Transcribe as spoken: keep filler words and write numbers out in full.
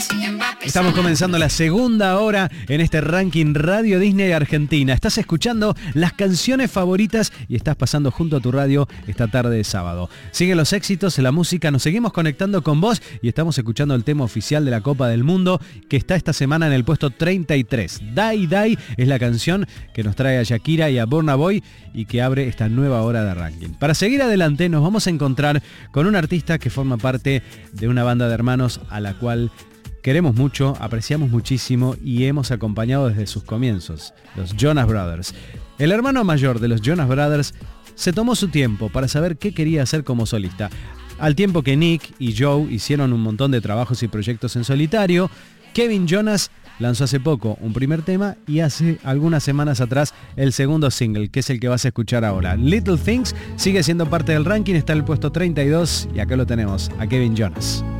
Estamos comenzando la segunda hora en este ranking Radio Disney Argentina. Estás escuchando las canciones favoritas y estás pasando junto a tu radio esta tarde de sábado. Siguen los éxitos, la música, nos seguimos conectando con vos y estamos escuchando el tema oficial de la Copa del Mundo que está esta semana en el puesto treinta y tres. Die Die es la canción que nos trae a Shakira y a Burna Boy y que abre esta nueva hora de ranking. Para seguir adelante nos vamos a encontrar con un artista que forma parte de una banda de hermanos a la cual queremos mucho, apreciamos muchísimo y hemos acompañado desde sus comienzos, los Jonas Brothers. El hermano mayor de los Jonas Brothers se tomó su tiempo para saber qué quería hacer como solista. Al tiempo que Nick y Joe hicieron un montón de trabajos y proyectos en solitario, Kevin Jonas lanzó hace poco un primer tema y hace algunas semanas atrás el segundo single, que es el que vas a escuchar ahora. Little Things sigue siendo parte del ranking, está en el puesto treinta y dos y acá lo tenemos, a Kevin Jonas.